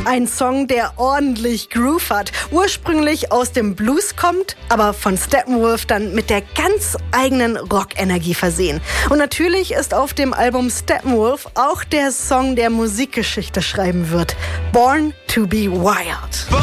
Ein Song, der ordentlich Groove hat, ursprünglich aus dem Blues kommt, aber von Steppenwolf dann mit der ganz eigenen Rockenergie versehen. Und natürlich ist auf dem Album Steppenwolf auch der Song, der Musikgeschichte schreiben wird. Born to be Wild.